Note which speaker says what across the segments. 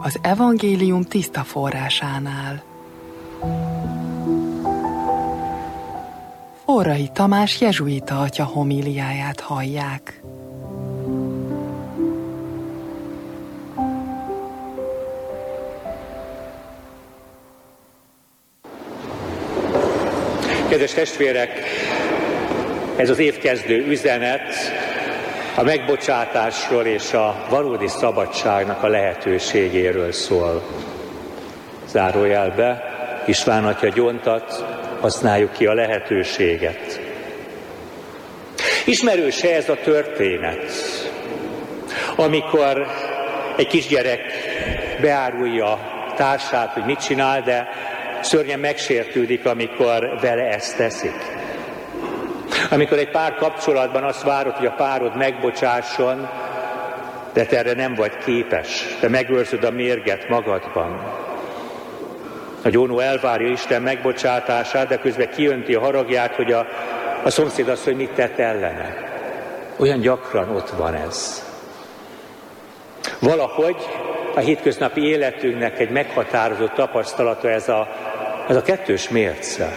Speaker 1: az evangélium tiszta forrásánál. Forrai Tamás jezsuita atya homíliáját hallják.
Speaker 2: Kedves testvérek, ez az évkezdő üzenet a megbocsátásról és a valódi szabadságnak a lehetőségéről szól. Zárójelbe, István atya gyóntat, használjuk ki a lehetőséget. Ismerőse ez a történet, amikor egy kisgyerek beárulja társát, hogy mit csinál, de szörnyen megsértődik, amikor vele ezt teszik. Amikor egy pár kapcsolatban azt várod, hogy a párod megbocsásson, de te erre nem vagy képes, te megőrzöd a mérget magadban. A gyónó elvárja Isten megbocsátását, de közben kiönti a haragját, hogy a szomszéd azt, hogy mit tett ellene. Olyan gyakran ott van ez. Valahogy a hétköznapi életünknek egy meghatározott tapasztalata ez a kettős mérce.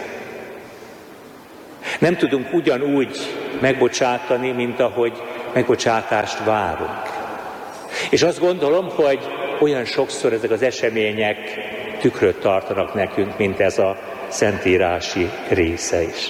Speaker 2: Nem tudunk ugyanúgy megbocsátani, mint ahogy megbocsátást várunk. És azt gondolom, hogy olyan sokszor ezek az események tükröt tartanak nekünk, mint ez a szentírási része is.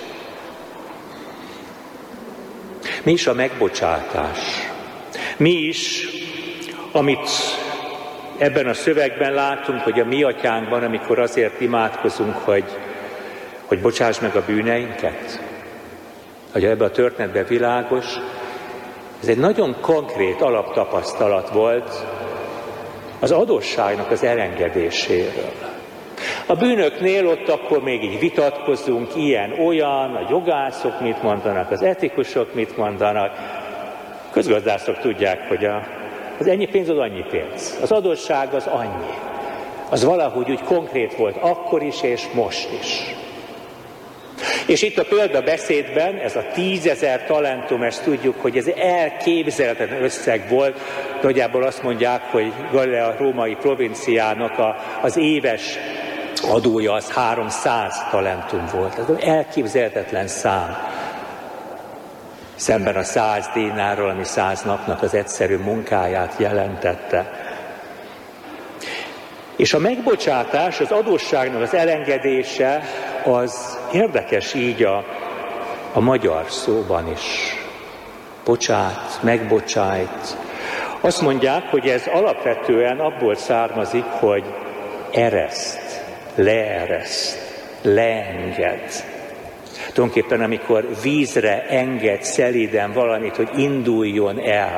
Speaker 2: Mi is a megbocsátás? Mi is, amit ebben a szövegben látunk, hogy a mi atyánkban, amikor azért imádkozunk, hogy bocsáss meg a bűneinket, hogy ebben a történetben világos, ez egy nagyon konkrét alaptapasztalat volt az adósságnak az elengedéséről. A bűnöknél ott akkor még így vitatkozunk, ilyen-olyan, a jogászok mit mondanak, az etikusok mit mondanak. Közgazdászok tudják, hogy az ennyi pénz az annyi pénz. Az adósság az annyi. Az valahogy úgy konkrét volt akkor is és most is. És itt a példabeszédben ez a 10 000 talentum, ezt tudjuk, hogy ez elképzelhetetlen összeg volt. Nagyjából azt mondják, hogy Galilea római provinciának az éves adója az 300 talentum volt. Ez elképzelhetetlen szám. Szemben a 100 dénárral, ami 100 napnak az egyszerű munkáját jelentette. És a megbocsátás, az adósságnak az elengedése, az érdekes így a magyar szóban is. Bocsát, megbocsájt. Azt mondják, hogy ez alapvetően abból származik, hogy ereszt, leereszt, leenged. Tulajdonképpen amikor vízre enged szelíden valamit, hogy induljon el.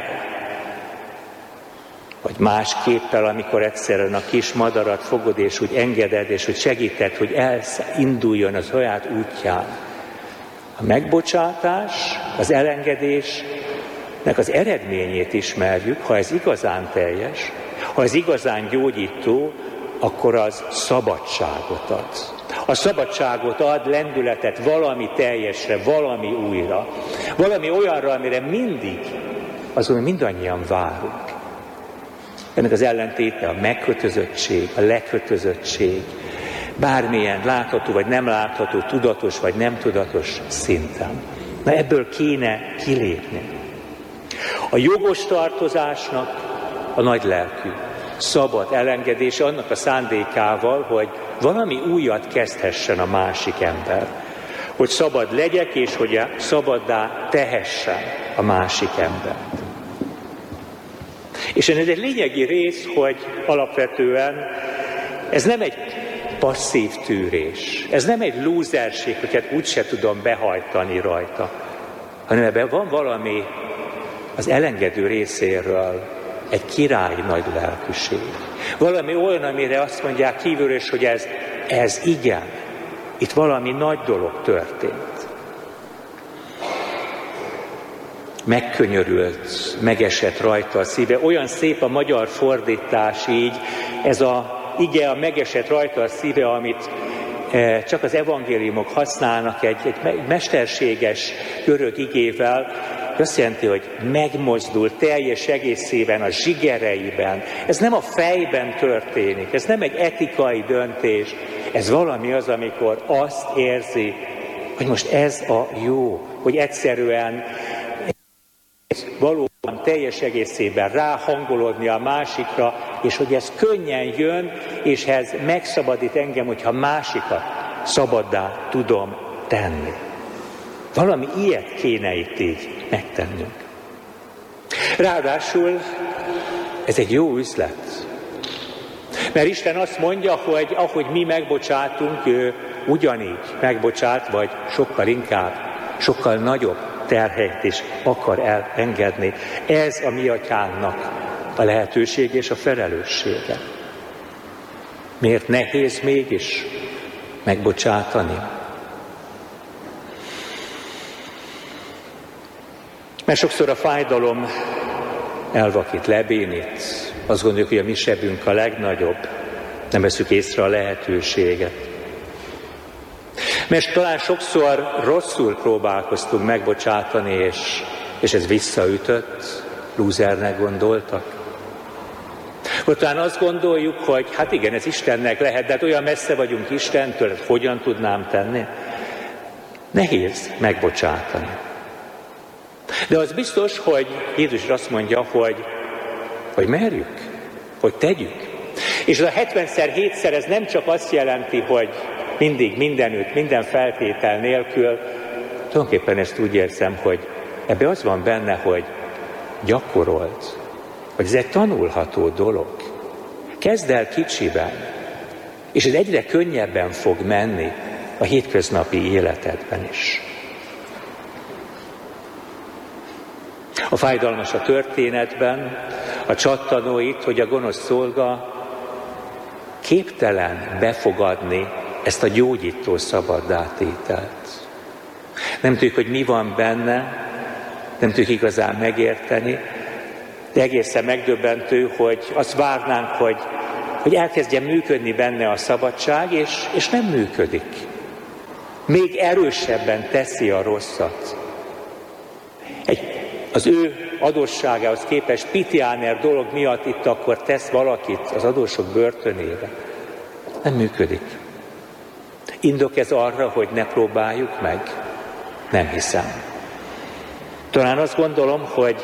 Speaker 2: Vagy másképpen, amikor egyszerűen a kis madarat fogod, és úgy engeded, és úgy segíted, hogy induljon a saját útján. A megbocsátás, az elengedésnek az eredményét ismerjük, ha ez igazán teljes, ha ez igazán gyógyító, akkor az szabadságot ad. A szabadságot ad, lendületet valami teljesre, valami újra. Valami olyanra, amire mindig, azon mindannyian várunk. Ennek az ellentéte a megkötözöttség, a lekötözöttség. Bármilyen látható vagy nem látható, tudatos vagy nem tudatos szinten. Na ebből kéne kilépni. A jogos tartozásnak a nagy lelkű, szabad elengedése annak a szándékával, hogy valami újat kezdhessen a másik ember. Hogy szabad legyek, és hogy szabaddá tehessen a másik ember. És ez egy lényegi rész, hogy alapvetően ez nem egy passzív tűrés, ez nem egy lúzerség, hogy hát úgyse tudom behajtani rajta, hanem ebben van valami az elengedő részéről, egy király nagy lelkűség. Valami olyan, amire azt mondják kívülről is, hogy ez igen, itt valami nagy dolog történt. Megkönyörült, megesett rajta a szíve. Olyan szép a magyar fordítás így, ez a ige, a megesett rajta a szíve, amit csak az evangéliumok használnak egy mesterséges görög igével, azt jelenti, hogy megmozdul teljes egészében, a zsigereiben. Ez nem a fejben történik, ez nem egy etikai döntés, ez valami az, amikor azt érzi, hogy most ez a jó, hogy egyszerűen valóban teljes egészében ráhangolódni a másikra, és hogy ez könnyen jön, és ez megszabadít engem, hogyha másikat szabaddá tudom tenni. Valami ilyet kéne itt így megtennünk. Ráadásul ez egy jó üzlet. Mert Isten azt mondja, hogy ahogy mi megbocsátunk, ő ugyanígy megbocsát, vagy sokkal inkább, sokkal nagyobb terheit is akar elengedni. Ez a mi atyánknak a lehetőség és a felelőssége. Miért nehéz mégis megbocsátani? Mert sokszor a fájdalom elvakít, lebénít. Azt gondoljuk, hogy a mi sebünk a legnagyobb. Nem veszük észre a lehetőséget. Mert talán sokszor rosszul próbálkoztunk megbocsátani, és ez visszaütött, lúzernek gondoltak. Hogy talán azt gondoljuk, hogy hát igen, ez Istennek lehet, de hát olyan messze vagyunk Istentől, hogy hogyan tudnám tenni? Nehéz megbocsátani. De az biztos, hogy Jézus azt mondja, hogy merjük, hogy tegyük. És a 70-szer, 7-szer ez nem csak azt jelenti, hogy mindig, mindenütt, minden feltétel nélkül, tulajdonképpen ezt úgy érzem, hogy ebbe az van benne, hogy gyakorold, hogy ez egy tanulható dolog. Kezd el kicsiben, és ez egyre könnyebben fog menni a hétköznapi életedben is. A fájdalmas a történetben, a csattanó itt, hogy a gonosz szolga képtelen befogadni ezt a gyógyító szabaddá-tételt. Nem tudjuk, hogy mi van benne, nem tudjuk igazán megérteni, de egészen megdöbbentő, hogy azt várnánk, hogy elkezdjen működni benne a szabadság, és nem működik. Még erősebben teszi a rosszat. Az ő adósságához képest Pitiáner dolog miatt itt akkor tesz valakit az adósok börtönébe. Nem működik. Indok ez arra, hogy ne próbáljuk meg? Nem hiszem. Talán azt gondolom, hogy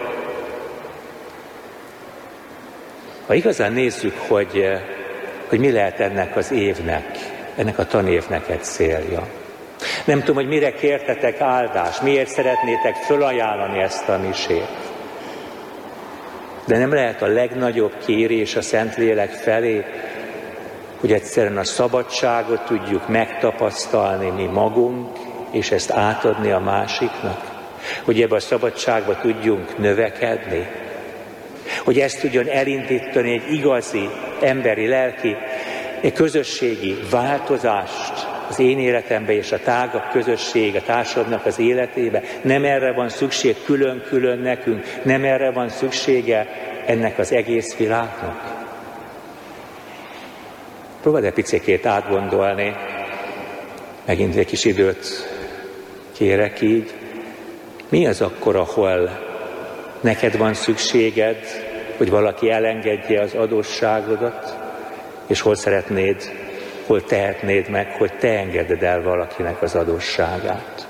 Speaker 2: ha igazán nézzük, hogy mi lehet ennek az évnek, ennek a tanévnek egy célja. Nem tudom, hogy mire kértetek áldást, miért szeretnétek fölajánlani ezt a misét. De nem lehet a legnagyobb kérés a Szentlélek felé, hogy egyszerűen a szabadságot tudjuk megtapasztalni mi magunk, és ezt átadni a másiknak. Hogy ebbe a szabadságba tudjunk növekedni. Hogy ezt tudjon elindítani egy igazi, emberi, lelki, egy közösségi változást az én életembe és a tágabb közösség, a társadalomnak az életébe. Nem erre van szükség külön-külön nekünk, nem erre van szüksége ennek az egész világnak. Próbáld egy picikét átgondolni, megint egy kis időt kérek így. Mi az akkor, ahol neked van szükséged, hogy valaki elengedje az adósságodat, és hol tehetnéd meg, hogy te engeded el valakinek az adósságát.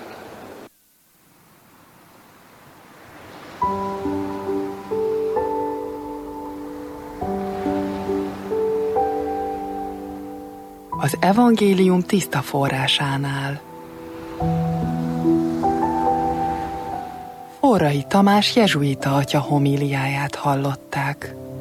Speaker 1: Az evangélium tiszta forrásánál. Forrai Tamás jezsuita atya homíliáját hallották.